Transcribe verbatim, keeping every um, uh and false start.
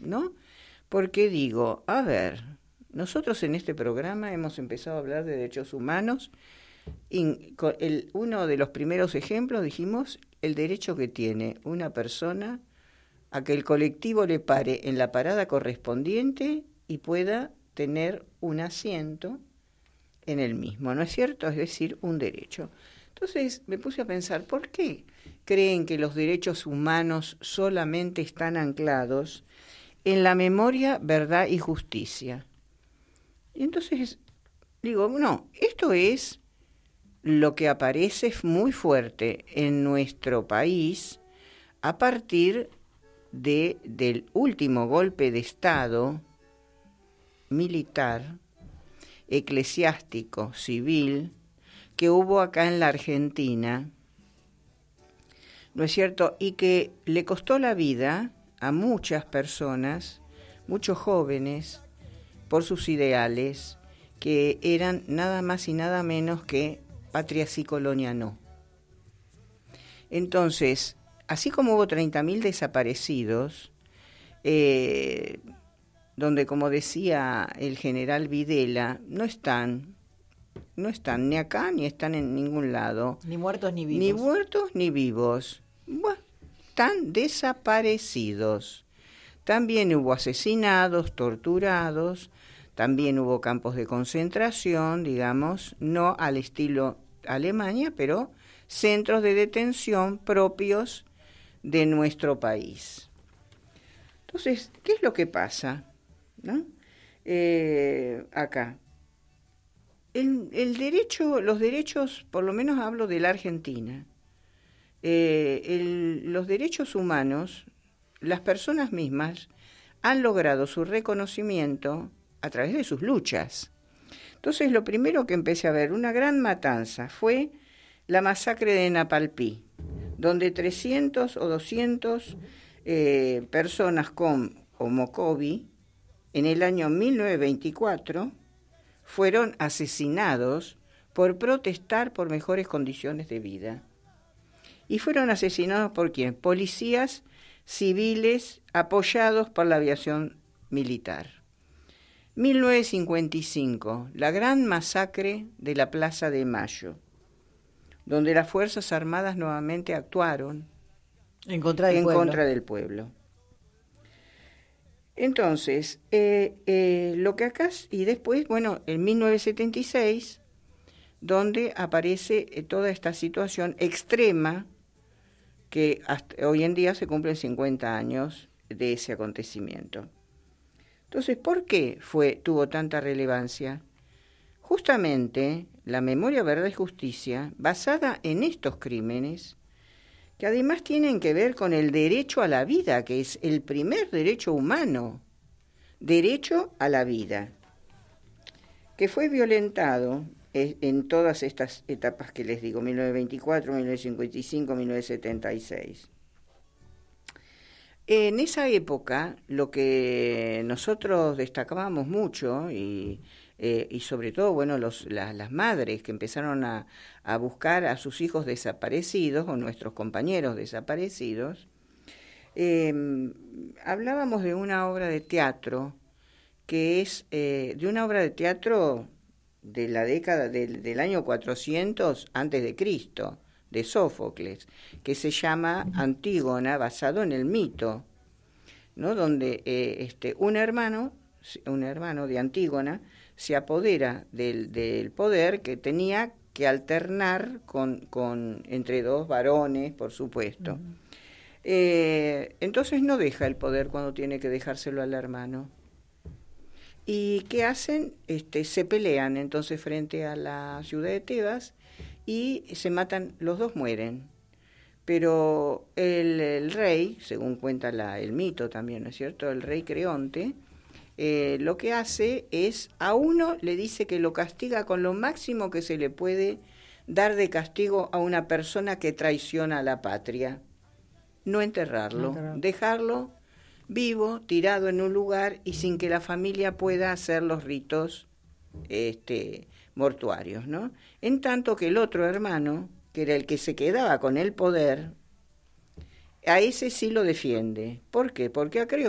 ¿no? Porque digo, a ver, nosotros en este programa hemos empezado a hablar de derechos humanos. Y el, uno de los primeros ejemplos, dijimos, el derecho que tiene una persona a que el colectivo le pare en la parada correspondiente y pueda tener un asiento en el mismo, ¿no es cierto? Es decir, un derecho. Entonces me puse a pensar, ¿por qué creen que los derechos humanos solamente están anclados en la memoria, verdad y justicia? Y entonces digo, no, esto es lo que aparece muy fuerte en nuestro país a partir de, del último golpe de Estado militar, eclesiástico, civil, que hubo acá en la Argentina, ¿no es cierto? Y que le costó la vida a muchas personas, muchos jóvenes, por sus ideales, que eran nada más y nada menos que patria sí, colonia no. Entonces, así como hubo treinta mil desaparecidos, eh, donde, como decía el general Videla, no están, no están ni acá ni están en ningún lado. Ni muertos ni vivos. Ni muertos ni vivos. Bueno, están desaparecidos. También hubo asesinados, torturados, también hubo campos de concentración, digamos, no al estilo Alemania, pero centros de detención propios de nuestro país. Entonces, ¿qué es lo que pasa? ¿No? Eh, acá. El, el derecho, los derechos, por lo menos hablo de la Argentina, eh, el, los derechos humanos, las personas mismas han logrado su reconocimiento a través de sus luchas. Entonces, lo primero que empecé a ver, una gran matanza, fue la masacre de Napalpí, donde trescientos o doscientas eh, personas con homocovi en el año mil novecientos veinticuatro fueron asesinados por protestar por mejores condiciones de vida. ¿Y fueron asesinados por quién? Policías civiles apoyados por la aviación militar. mil novecientos cincuenta y cinco, la gran masacre de la Plaza de Mayo, donde las Fuerzas Armadas nuevamente actuaron en contra del en pueblo. Contra del pueblo. Entonces, eh, eh, lo que acá, y después, bueno, en mil novecientos setenta y seis, donde aparece eh, toda esta situación extrema, que hasta hoy en día se cumplen cincuenta años de ese acontecimiento. Entonces, ¿por qué fue, tuvo tanta relevancia? Justamente la memoria, verdad y justicia, basada en estos crímenes, que además tienen que ver con el derecho a la vida, que es el primer derecho humano, derecho a la vida, que fue violentado en todas estas etapas que les digo, mil novecientos veinticuatro, mil novecientos cincuenta y cinco, mil novecientos setenta y seis. En esa época, lo que nosotros destacábamos mucho, y, eh, y sobre todo, bueno, los, la, las madres que empezaron a, a buscar a sus hijos desaparecidos, o nuestros compañeros desaparecidos, eh, hablábamos de una obra de teatro, que es eh, de una obra de teatro de la década del, del año cuatrocientos antes de Cristo, de Sófocles, que se llama Antígona, basado en el mito, ¿no? Donde eh, este un hermano, un hermano de Antígona se apodera del, del poder que tenía que alternar con, con entre dos varones, por supuesto. Uh-huh. Eh, entonces no deja el poder cuando tiene que dejárselo al hermano. ¿Y qué hacen? Este, se pelean entonces frente a la ciudad de Tebas y se matan, los dos mueren. Pero el, el rey, según cuenta la, el mito también, ¿no es cierto?, el rey Creonte, eh, lo que hace es, a uno le dice que lo castiga con lo máximo que se le puede dar de castigo a una persona que traiciona a la patria. No enterrarlo, no, dejarlo vivo, tirado en un lugar y sin que la familia pueda hacer los ritos este, mortuarios, ¿no? En tanto que el otro hermano, que era el que se quedaba con el poder, a ese sí lo defiende. ¿Por qué? Porque a Creonte